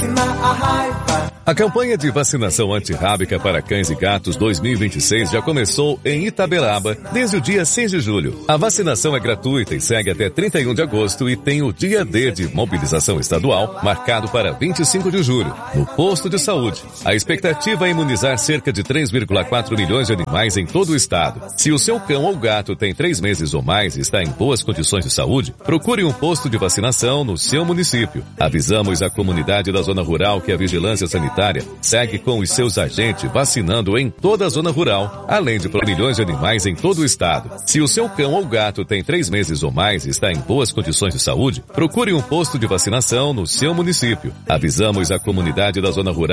A campanha de vacinação antirrábica para cães e gatos 2026 já começou em Itaberaba desde o dia 6 de julho. A vacinação é gratuita e segue até 31 de agosto e tem o dia D de mobilização estadual marcado para 25 de julho, no posto de saúde. A expectativa é imunizar cerca de 3,4 milhões de animais em todo o estado. Se o seu cão ou gato tem 3 meses ou mais e está em boas condições de saúde, procure um posto de vacinação no seu município. Avisamos a comunidade da zona rural que a vigilância sanitária segue com os seus agentes vacinando em toda a zona rural, além de milhões de animais em todo o estado. Se o seu cão ou gato tem 3 meses ou mais e está em boas condições de saúde, procure um posto de vacinação no seu município. Avisamos a comunidade da zona rural